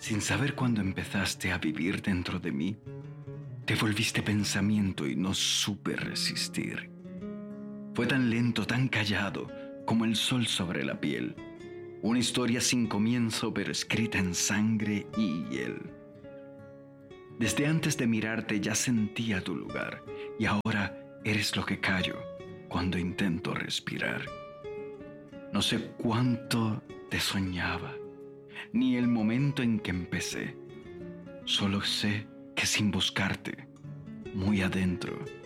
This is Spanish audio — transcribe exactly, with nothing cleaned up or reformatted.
Sin saber cuándo empezaste a vivir dentro de mí, te volviste pensamiento y no supe resistir. Fue tan lento, tan callado, como el sol sobre la piel. Una historia sin comienzo, pero escrita en sangre y hiel. Desde antes de mirarte ya sentía tu lugar, y ahora eres lo que callo cuando intento respirar. No sé cuánto te soñaba, ni el momento en que empecé. Solo sé que sin buscarte, muy adentro,